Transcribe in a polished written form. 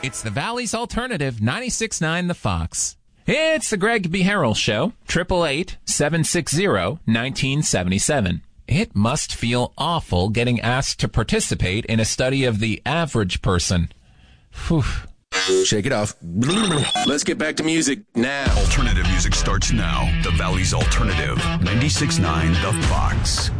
It's the Valley's Alternative 96.9 The Fox. It's the Greg B. Harrell Show, 888-760-1977. It must feel awful getting asked to participate in a study of the average person. Whew. Shake it off. Let's get back to music now. Alternative music starts now. The Valley's Alternative, 96.9 The Fox.